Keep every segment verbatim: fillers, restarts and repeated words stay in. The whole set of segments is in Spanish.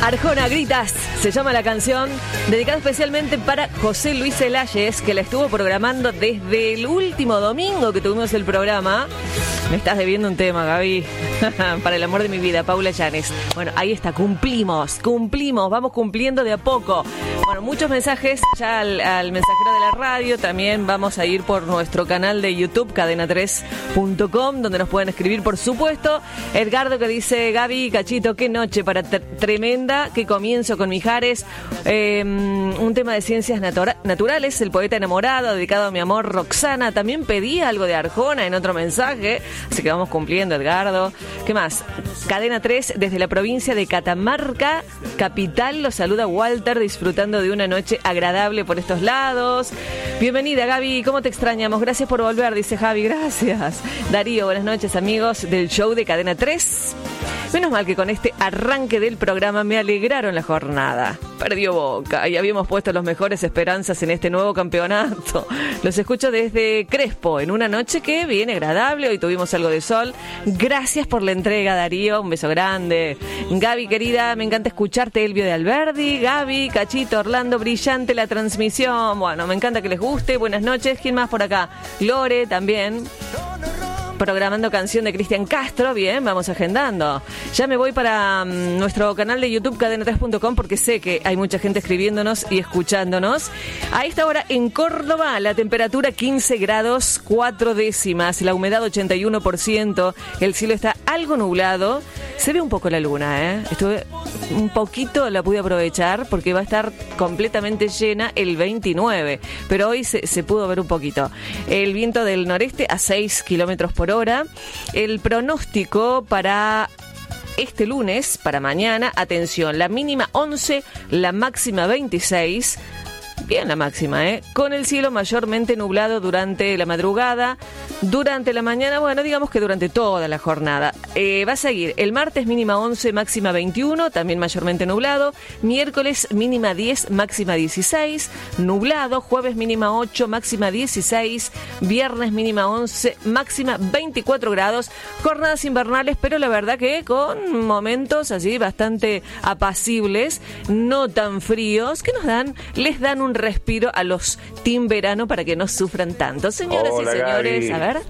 Arjona, Gritas, se llama la canción, dedicada especialmente para José Luis Celayes, que la estuvo programando desde el último domingo que tuvimos el programa. Me estás debiendo un tema, Gaby. Para el amor de mi vida, Paula Llanes. Bueno, ahí está, cumplimos, cumplimos, vamos cumpliendo de a poco. Bueno, muchos mensajes ya al, al mensajero de la radio. También vamos a ir por nuestro canal de YouTube, cadena tres punto com, donde nos pueden escribir, por supuesto. Edgardo, que dice: Gaby, Cachito, qué noche para t- tremenda, qué comienzo con Mijares. Eh, un tema de ciencias natura- naturales, El poeta enamorado, dedicado a mi amor Roxana. También pedía algo de Arjona en otro mensaje, así que vamos cumpliendo, Edgardo. ¿Qué más? Cadena tres, desde la provincia de Catamarca, capital, los saluda Walter, disfrutando de una noche agradable por estos lados. Bienvenida, Gaby, ¿cómo te extrañamos? Gracias por volver, dice Javi, gracias. Darío, buenas noches, amigos del show de Cadena tres. Menos mal que con este arranque del programa me alegraron la jornada. Perdió Boca y habíamos puesto los mejores esperanzas en este nuevo campeonato. Los escucho desde Crespo, en una noche que viene agradable. Hoy tuvimos algo de sol. Gracias por la entrega, Darío. Un beso grande. Gaby, querida, me encanta escucharte. Elvio de Alberdi. Gaby, Cachito, Orlando, brillante la transmisión. Bueno, me encanta que les guste. Buenas noches. ¿Quién más por acá? Lore, también. Programando canción de Cristian Castro. Bien, vamos agendando. Ya me voy para um, nuestro canal de YouTube, cadena tres punto com, porque sé que hay mucha gente escribiéndonos y escuchándonos. A esta hora en Córdoba, la temperatura quince grados cuatro décimas, la humedad ochenta y uno por ciento, el cielo está algo nublado. Se ve un poco la luna, ¿eh? Estuve un poquito, la pude aprovechar porque va a estar completamente llena el veintinueve, pero hoy se, se pudo ver un poquito. El viento del noreste a seis kilómetros por hora. El pronóstico para este lunes, para mañana, atención, la mínima once, la máxima veintiséis. Bien la máxima, ¿eh? Con el cielo mayormente nublado durante la madrugada, durante la mañana, bueno, digamos que durante toda la jornada. Eh, va a seguir el martes mínima once, máxima veintiuno, también mayormente nublado. Miércoles mínima diez, máxima dieciséis, nublado. Jueves mínima ocho, máxima dieciséis. Viernes mínima once, máxima veinticuatro grados. Jornadas invernales, pero la verdad que con momentos así bastante apacibles, no tan fríos, que nos dan, les dan un respiro a los team verano para que no sufran tanto. Señoras Hola, y señores, Gaby. A ver.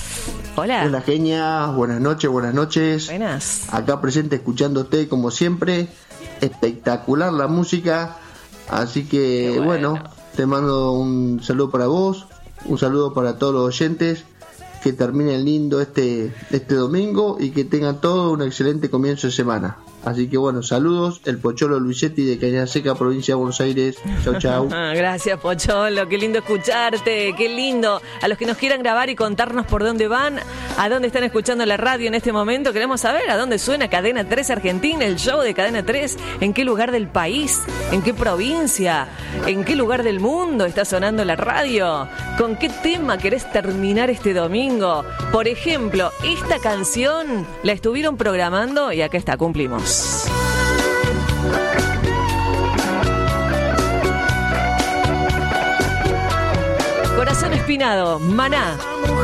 Hola. Hola, genia. Buenas noches, buenas noches. Buenas. Acá presente escuchándote como siempre. Espectacular la música. Así que, bueno. bueno, te mando un saludo para vos. Un saludo para todos los oyentes. Que terminen lindo este, este domingo y que tengan todo un excelente comienzo de semana. Así que bueno, saludos, el Pocholo Luisetti de Cañada Seca, provincia de Buenos Aires. Chau, chau. Gracias, Pocholo, qué lindo escucharte, qué lindo. A los que nos quieran grabar y contarnos por dónde van, a dónde están escuchando la radio en este momento, queremos saber a dónde suena Cadena tres Argentina, el show de Cadena tres, en qué lugar del país, en qué provincia, en qué lugar del mundo está sonando la radio, con qué tema querés terminar este domingo. Por ejemplo, esta canción la estuvieron programando y acá está, cumplimos. Corazón Espinado, Maná.